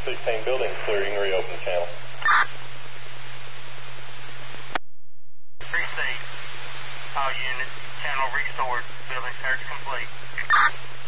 16 buildings clearing, reopen channel. Receive. All units, channel restored. Building search complete.